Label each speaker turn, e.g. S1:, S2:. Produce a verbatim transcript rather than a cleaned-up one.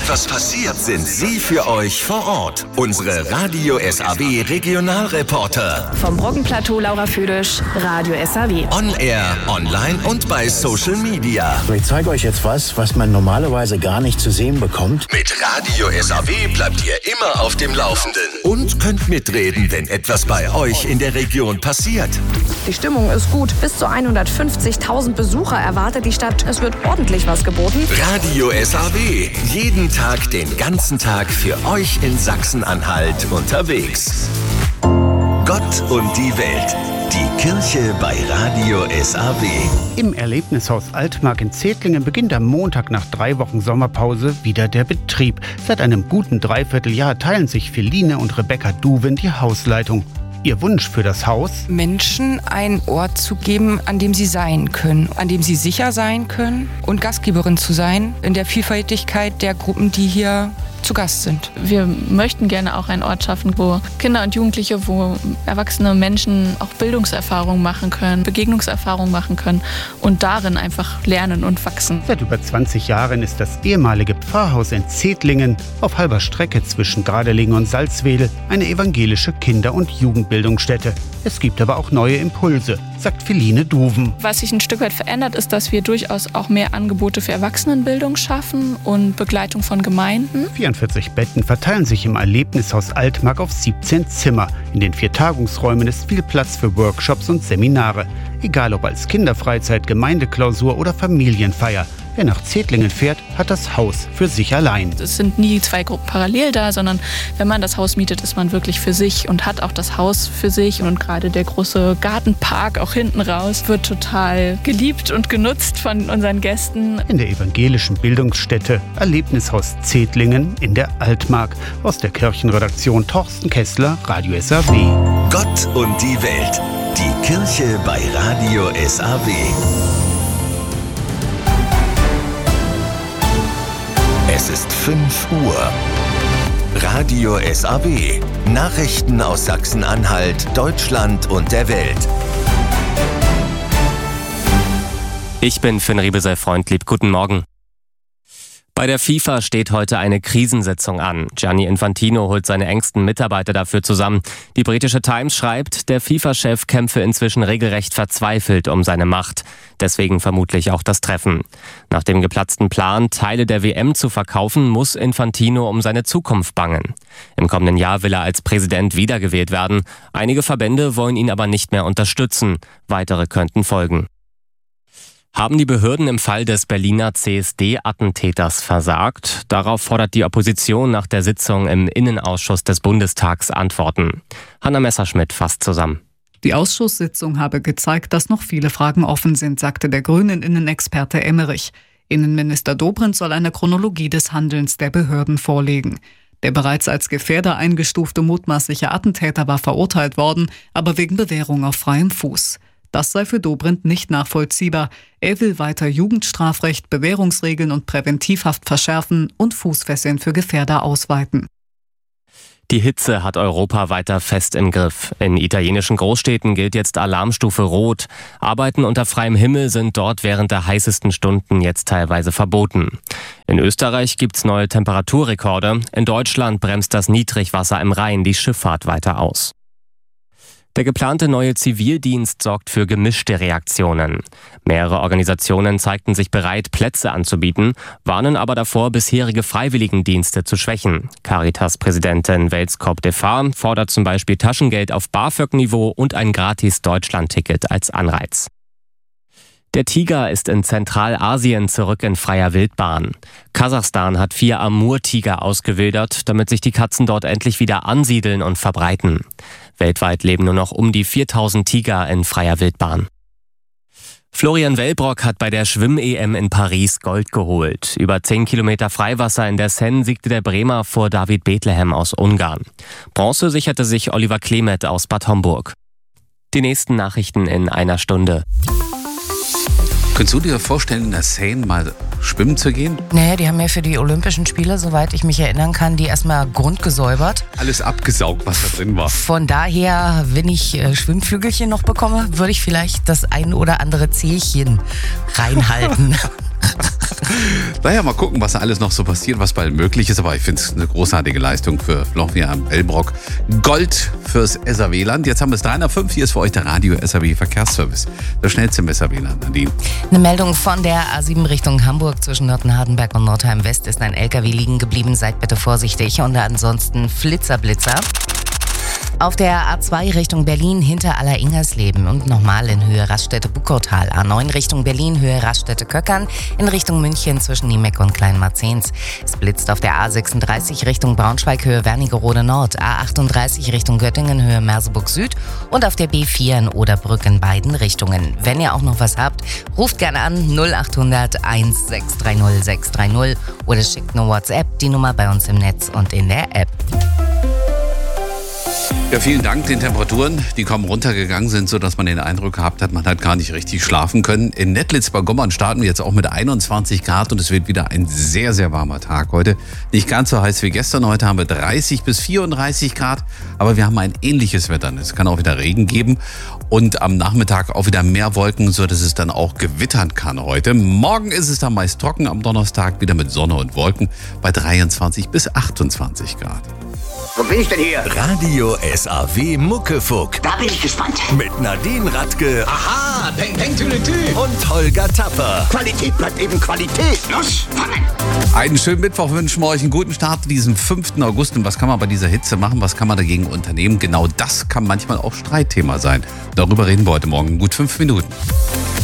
S1: etwas passiert, sind sie für euch vor Ort. Unsere Radio S A W Regionalreporter.
S2: Vom Brockenplateau Laura Füdisch, Radio S A W.
S1: On Air, online und bei Social Media.
S3: Ich zeige euch jetzt was, was man normalerweise gar nicht zu sehen bekommt.
S1: Mit Radio S A W bleibt ihr immer auf dem Laufenden. Und könnt mitreden, wenn etwas bei euch in der Region passiert.
S2: Die Stimmung ist gut. Bis zu hundertfünfzigtausend Besucher erwartet die Stadt. Es wird ordentlich was geboten.
S1: Radio S A W. Jeden Tag, den ganzen Tag für euch in Sachsen-Anhalt unterwegs. Gott und die Welt. Die Kirche bei Radio S A W.
S4: Im Erlebnishaus Altmark in Zedlingen beginnt am Montag nach drei Wochen Sommerpause wieder der Betrieb. Seit einem guten Dreivierteljahr teilen sich Feline und Rebecca Duwen die Hausleitung. Ihr Wunsch für das Haus?
S5: Menschen einen Ort zu geben, an dem sie sein können, an dem sie sicher sein können und Gastgeberin zu sein in der Vielfältigkeit der Gruppen, die hier zu Gast sind.
S6: Wir möchten gerne auch einen Ort schaffen, wo Kinder und Jugendliche, wo erwachsene Menschen auch Bildungserfahrungen machen können, Begegnungserfahrungen machen können und darin einfach lernen und wachsen.
S4: Seit über zwanzig Jahren ist das ehemalige Pfarrhaus in Zedlingen auf halber Strecke zwischen Gardelegen und Salzwedel eine evangelische Kinder- und Jugendbildungsstätte. Es gibt aber auch neue Impulse, sagt Feline Duwen.
S6: Was sich ein Stück weit verändert, ist, dass wir durchaus auch mehr Angebote für Erwachsenenbildung schaffen und Begleitung von Gemeinden.
S4: vierundvierzig Betten verteilen sich im Erlebnishaus Altmark auf siebzehn Zimmer. In den vier Tagungsräumen ist viel Platz für Workshops und Seminare. Egal ob als Kinderfreizeit, Gemeindeklausur oder Familienfeier. Wer nach Zedlingen fährt, hat das Haus für sich allein.
S6: Es sind nie zwei Gruppen parallel da, sondern wenn man das Haus mietet, ist man wirklich für sich und hat auch das Haus für sich. Und gerade der große Gartenpark auch hinten raus wird total geliebt und genutzt von unseren Gästen.
S4: In der evangelischen Bildungsstätte Erlebnishaus Zedlingen in der Altmark. Aus der Kirchenredaktion Thorsten Kessler, Radio S A W.
S1: Gott und die Welt. Die Kirche bei Radio S A W. Es ist fünf Uhr. Radio S A W. Nachrichten aus Sachsen-Anhalt, Deutschland und der Welt.
S7: Ich bin Finn Riebesel-Freundlieb. Guten Morgen. Bei der FIFA steht heute eine Krisensitzung an. Gianni Infantino holt seine engsten Mitarbeiter dafür zusammen. Die britische Times schreibt, der FIFA-Chef kämpfe inzwischen regelrecht verzweifelt um seine Macht. Deswegen vermutlich auch das Treffen. Nach dem geplatzten Plan, Teile der W M zu verkaufen, muss Infantino um seine Zukunft bangen. Im kommenden Jahr will er als Präsident wiedergewählt werden. Einige Verbände wollen ihn aber nicht mehr unterstützen. Weitere könnten folgen. Haben die Behörden im Fall des Berliner C S D-Attentäters versagt? Darauf fordert die Opposition nach der Sitzung im Innenausschuss des Bundestags Antworten. Hanna Messerschmidt fasst zusammen.
S8: Die Ausschusssitzung habe gezeigt, dass noch viele Fragen offen sind, sagte der Grünen-Innenexperte Emmerich. Innenminister Dobrindt soll eine Chronologie des Handelns der Behörden vorlegen. Der bereits als Gefährder eingestufte mutmaßliche Attentäter war verurteilt worden, aber wegen Bewährung auf freiem Fuß. Das sei für Dobrindt nicht nachvollziehbar. Er will weiter Jugendstrafrecht, Bewährungsregeln und Präventivhaft verschärfen und Fußfesseln für Gefährder ausweiten.
S7: Die Hitze hat Europa weiter fest im Griff. In italienischen Großstädten gilt jetzt Alarmstufe Rot. Arbeiten unter freiem Himmel sind dort während der heißesten Stunden jetzt teilweise verboten. In Österreich gibt's neue Temperaturrekorde. In Deutschland bremst das Niedrigwasser im Rhein die Schifffahrt weiter aus. Der geplante neue Zivildienst sorgt für gemischte Reaktionen. Mehrere Organisationen zeigten sich bereit, Plätze anzubieten, warnen aber davor, bisherige Freiwilligendienste zu schwächen. Caritas-Präsidentin Welskop Defar fordert zum Beispiel Taschengeld auf BAföG-Niveau und ein gratis Deutschland-Ticket als Anreiz. Der Tiger ist in Zentralasien zurück in freier Wildbahn. Kasachstan hat vier Amur-Tiger ausgewildert, damit sich die Katzen dort endlich wieder ansiedeln und verbreiten. Weltweit leben nur noch um die viertausend Tiger in freier Wildbahn. Florian Wellbrock hat bei der Schwimm-E M in Paris Gold geholt. Über zehn Kilometer Freiwasser in der Seine siegte der Bremer vor David Bethlehem aus Ungarn. Bronze sicherte sich Oliver Klemet aus Bad Homburg. Die nächsten Nachrichten in einer Stunde.
S9: Könntest du dir vorstellen, in der Seine mal schwimmen zu gehen?
S10: Naja, die haben ja für die Olympischen Spiele, soweit ich mich erinnern kann, die erstmal grundgesäubert.
S9: Alles abgesaugt, was da drin war.
S10: Von daher, wenn ich äh, Schwimmflügelchen noch bekomme, würde ich vielleicht das ein oder andere Zehchen reinhalten.
S9: Naja, mal gucken, was da alles noch so passiert, was bald möglich ist. Aber ich finde es eine großartige Leistung für Florian Bellbrock. Gold fürs S A W-Land. Jetzt haben wir es drei nach fünf. Hier ist für euch der Radio S A W Verkehrsservice. Der schnellste im S A W-Land. Nadine.
S10: Eine Meldung von der A sieben Richtung Hamburg zwischen Nürten-Hardenberg und Nordheim-West ist ein L K W liegen geblieben. Seid bitte vorsichtig. Und ansonsten Flitzer, Blitzer. Auf der A zwei Richtung Berlin hinter Aller-Ingersleben und nochmal in Höhe Raststätte-Buckautal. A neun Richtung Berlin, Höhe Raststätte-Köckern, in Richtung München zwischen Niemeck und Kleinmarzens. Es blitzt auf der A sechsunddreißig Richtung Braunschweig, Höhe Wernigerode Nord. A achtunddreißig Richtung Göttingen, Höhe Merseburg Süd. Und auf der B vier in Oderbrück in beiden Richtungen. Wenn ihr auch noch was habt, ruft gerne an null acht hundert eins sechs drei null sechs drei null oder schickt eine WhatsApp, die Nummer bei uns im Netz und in der App.
S9: Ja, vielen Dank. Den Temperaturen, die kaum runtergegangen sind, sodass man den Eindruck gehabt hat, man hat gar nicht richtig schlafen können. In Nettlitz bei Gommern starten wir jetzt auch mit einundzwanzig Grad und es wird wieder ein sehr, sehr warmer Tag heute. Nicht ganz so heiß wie gestern. Heute haben wir dreißig bis vierunddreißig Grad, aber wir haben ein ähnliches Wetter. Es kann auch wieder Regen geben und am Nachmittag auch wieder mehr Wolken, sodass es dann auch gewittern kann heute. Morgen ist es dann meist trocken, am Donnerstag wieder mit Sonne und Wolken bei dreiundzwanzig bis achtundzwanzig Grad.
S1: Wo bin ich denn hier? Radio S A W Muckefuck.
S11: Da bin ich gespannt.
S1: Mit Nadine Radke.
S11: Aha, Peng Peng Tüdelü.
S1: Und Holger Tapper.
S11: Qualität bleibt eben Qualität. Los, fangen.
S9: Einen schönen Mittwoch wünschen wir euch, einen guten Start diesen fünften August. Und was kann man bei dieser Hitze machen? Was kann man dagegen unternehmen? Genau das kann manchmal auch Streitthema sein. Darüber reden wir heute Morgen in gut fünf Minuten.